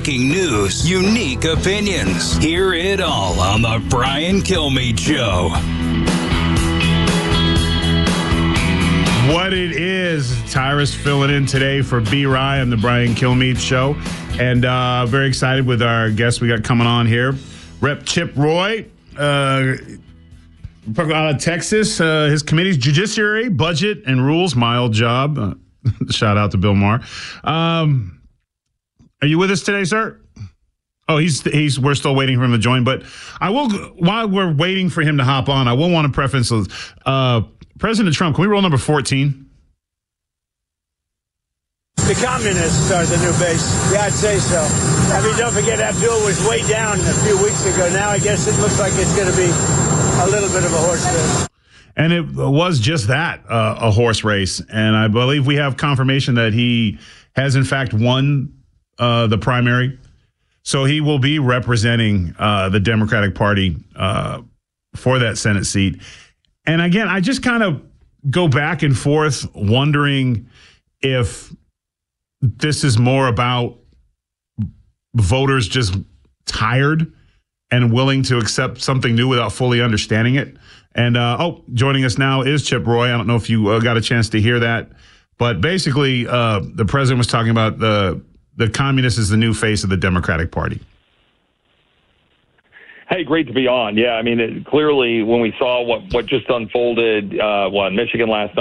breaking news, unique opinions. Hear it all on The Brian Kilmeade Show. What it is, Tyrus filling in today for B. Ryan, The Brian Kilmeade Show. And very excited with our guest we got coming on here. Rep. Chip Roy, out of Texas. His committee's Judiciary, Budget, and Rules. My old job. Shout out to Bill Maher. Are you with us today, sir? Oh, we're still waiting for him to join. But I will, while we're waiting for him to hop on, I will want to preface President Trump. Can we roll number 14? The communists are the new base. Yeah, I'd say so. I mean, don't forget Abdul was way down a few weeks ago. Now I guess it looks like it's going to be a little bit of a horse race. And it was just that, a horse race. And I believe we have confirmation that he has, in fact, won the primary. So he will be representing the Democratic Party for that Senate seat. And again, I just kind of go back and forth wondering if this is more about voters just tired and willing to accept something new without fully understanding it. And, joining us now is Chip Roy. I don't know if you got a chance to hear that. But basically, the president was talking about the communist is the new face of the Democratic Party. Hey, great to be on. Yeah, I mean, clearly when we saw what just unfolded in Michigan last